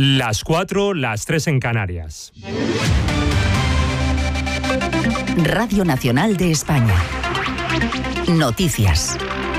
Las 4, las 3 en Canarias. Radio Nacional de España. Noticias.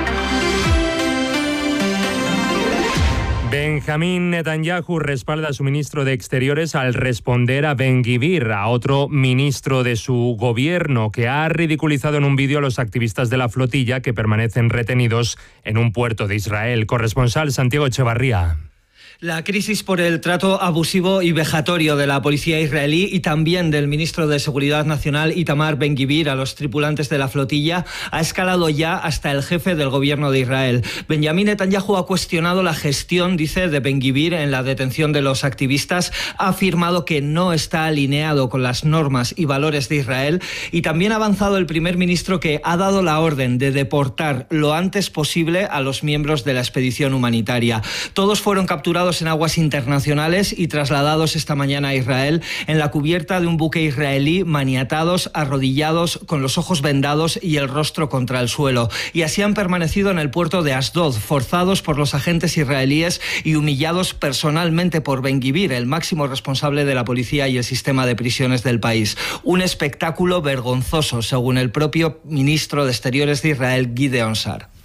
Benjamín Netanyahu respalda a su ministro de Exteriores al responder a Ben-Gvir, a otro ministro de su gobierno, que ha ridiculizado en un vídeo a los activistas de la flotilla que permanecen retenidos en un puerto de Israel. Corresponsal Santiago Echevarría. La crisis por el trato abusivo y vejatorio de la policía israelí y también del ministro de Seguridad Nacional Itamar Ben-Gvir a los tripulantes de la flotilla ha escalado ya hasta el jefe del gobierno de Israel. Benjamín Netanyahu ha cuestionado la gestión, dice, de Ben-Gvir en la detención de los activistas, ha afirmado que no está alineado con las normas y valores de Israel y también ha avanzado el primer ministro que ha dado la orden de deportar lo antes posible a los miembros de la expedición humanitaria. Todos fueron capturados en aguas internacionales y trasladados esta mañana a Israel en la cubierta de un buque israelí, maniatados, arrodillados, con los ojos vendados y el rostro contra el suelo. Y así han permanecido en el puerto de Asdod, forzados por los agentes israelíes y humillados personalmente por Ben-Gvir, el máximo responsable de la policía y el sistema de prisiones del país. Un espectáculo vergonzoso, según el propio ministro de Exteriores de Israel, Gideon Sa'ar.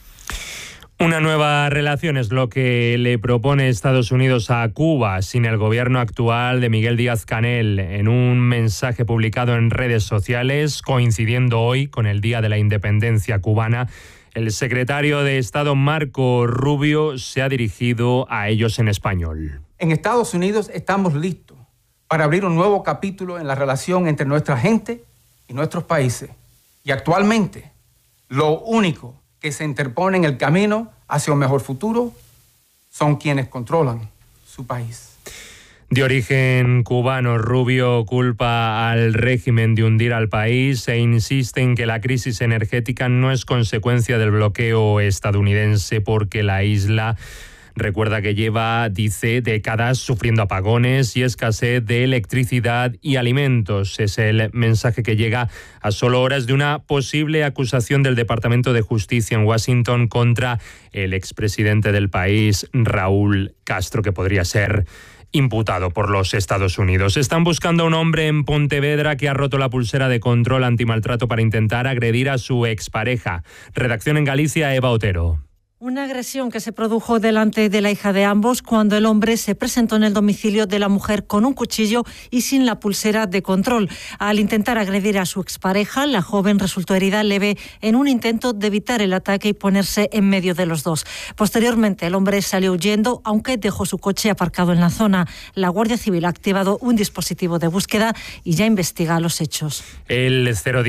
Una nueva relación es lo que le propone Estados Unidos a Cuba sin el gobierno actual de Miguel Díaz-Canel. En un mensaje publicado en redes sociales, coincidiendo hoy con el Día de la Independencia cubana, el secretario de Estado Marco Rubio se ha dirigido a ellos en español. En Estados Unidos estamos listos para abrir un nuevo capítulo en la relación entre nuestra gente y nuestros países. Y actualmente, lo único que se interpone en el camino hacia un mejor futuro son quienes controlan su país. De origen cubano, Rubio culpa al régimen de hundir al país e insiste en que la crisis energética no es consecuencia del bloqueo estadounidense porque la isla recuerda que lleva, dice, décadas sufriendo apagones y escasez de electricidad y alimentos. Es el mensaje que llega a solo horas de una posible acusación del Departamento de Justicia en Washington contra el expresidente del país, Raúl Castro, que podría ser imputado por los Estados Unidos. Están buscando a un hombre en Pontevedra que ha roto la pulsera de control antimaltrato para intentar agredir a su expareja. Redacción en Galicia, Eva Otero. Una agresión que se produjo delante de la hija de ambos cuando el hombre se presentó en el domicilio de la mujer con un cuchillo y sin la pulsera de control. Al intentar agredir a su expareja, la joven resultó herida leve en un intento de evitar el ataque y ponerse en medio de los dos. Posteriormente, el hombre salió huyendo, aunque dejó su coche aparcado en la zona. La Guardia Civil ha activado un dispositivo de búsqueda y ya investiga los hechos. El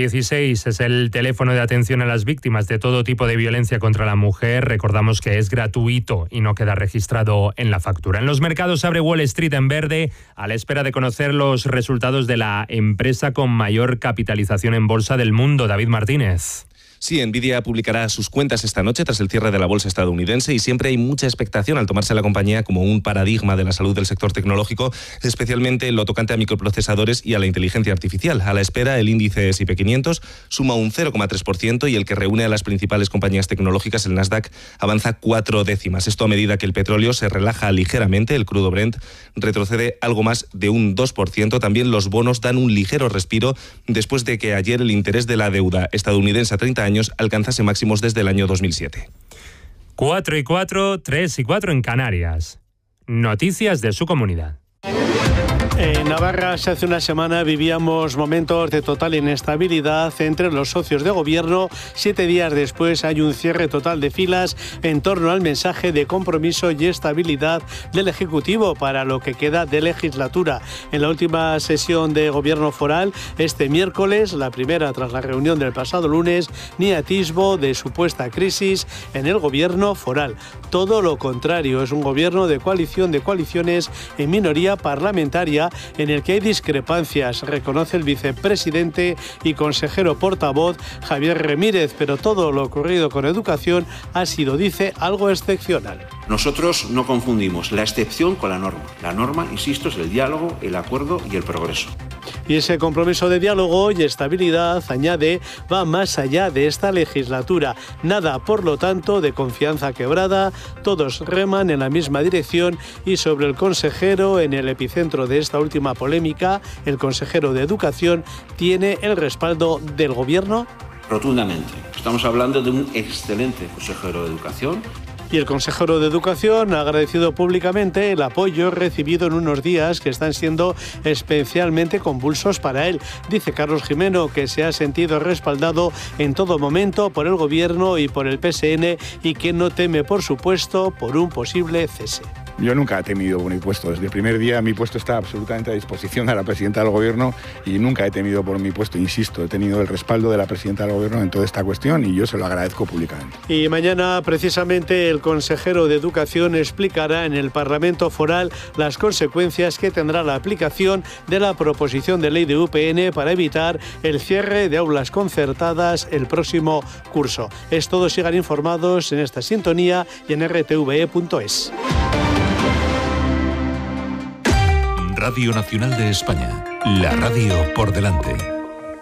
016 es el teléfono de atención a las víctimas de todo tipo de violencia contra la mujer. Recordamos que es gratuito y no queda registrado en la factura. En los mercados abre Wall Street en verde a la espera de conocer los resultados de la empresa con mayor capitalización en bolsa del mundo. David Martínez. Sí, Nvidia publicará sus cuentas esta noche tras el cierre de la bolsa estadounidense y siempre hay mucha expectación al tomarse la compañía como un paradigma de la salud del sector tecnológico, especialmente en lo tocante a microprocesadores y a la inteligencia artificial. A la espera, el índice S&P 500 suma un 0,3% y el que reúne a las principales compañías tecnológicas, el Nasdaq, avanza 4 décimas. Esto a medida que el petróleo se relaja ligeramente, el crudo Brent retrocede algo más de un 2%. También los bonos dan un ligero respiro después de que ayer el interés de la deuda estadounidense a 30 años alcanzase máximos desde el año 2007. 4 y 4, 3 y 4 en Canarias. Noticias de su comunidad. En Navarra, hace una semana vivíamos momentos de total inestabilidad entre los socios de gobierno. 7 días después hay un cierre total de filas en torno al mensaje de compromiso y estabilidad del Ejecutivo para lo que queda de legislatura. En la última sesión de gobierno foral, este miércoles, la primera tras la reunión del pasado lunes, ni atisbo de supuesta crisis en el gobierno foral. Todo lo contrario, es un gobierno de coalición de coaliciones en minoría parlamentaria en el que hay discrepancias, reconoce el vicepresidente y consejero portavoz Javier Remírez, pero todo lo ocurrido con educación ha sido, dice, algo excepcional. Nosotros no confundimos la excepción con la norma. La norma, insisto, es el diálogo, el acuerdo y el progreso. Y ese compromiso de diálogo y estabilidad, añade, va más allá de esta legislatura. Nada, por lo tanto, de confianza quebrada, todos reman en la misma dirección. Y sobre el consejero, en el epicentro de esta última polémica, el consejero de Educación tiene el respaldo del Gobierno. Rotundamente. Estamos hablando de un excelente consejero de Educación. Y el consejero de Educación ha agradecido públicamente el apoyo recibido en unos días que están siendo especialmente convulsos para él. Dice Carlos Gimeno que se ha sentido respaldado en todo momento por el Gobierno y por el PSN y que no teme, por supuesto, por un posible cese. Yo nunca he temido por mi puesto. Desde el primer día mi puesto está absolutamente a disposición de la presidenta del Gobierno y nunca he temido por mi puesto. Insisto, he tenido el respaldo de la presidenta del Gobierno en toda esta cuestión y yo se lo agradezco públicamente. Y mañana, precisamente, el consejero de Educación explicará en el Parlamento Foral las consecuencias que tendrá la aplicación de la proposición de ley de UPN para evitar el cierre de aulas concertadas el próximo curso. Es todo, sigan informados en esta sintonía y en rtve.es. Radio Nacional de España, la radio por delante.